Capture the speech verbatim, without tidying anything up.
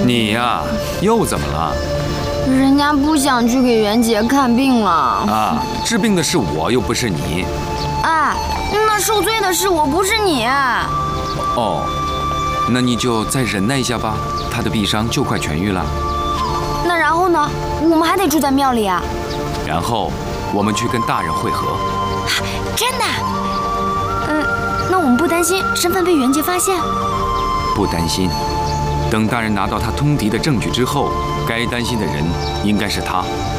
你呀，又怎么了？ 人家不想去给袁姐看病了。 啊，治病的是我，又不是你。 哎，那受罪的是我，不是你。 哦，那你就再忍耐一下吧，他的臂伤就快痊愈了。 那然后呢？我们还得住在庙里啊。 然后我们去跟大人会合。 真的？嗯，那我们不担心身份被袁杰发现？ 不担心。等大人拿到他通敌的证据之后，该担心的人应该是他。